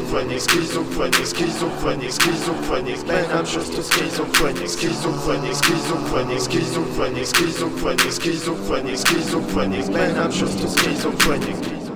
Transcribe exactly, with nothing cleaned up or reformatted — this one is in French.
schizophrenic, schizophrenic, schizophrenic, schizophrenic. Man, I'm just a schizophrenic, schizophrenic, schizophrenic, schizophrenic, schizophrenic, schizophrenic, schizophrenic. Man, I'm just a schizophrenic.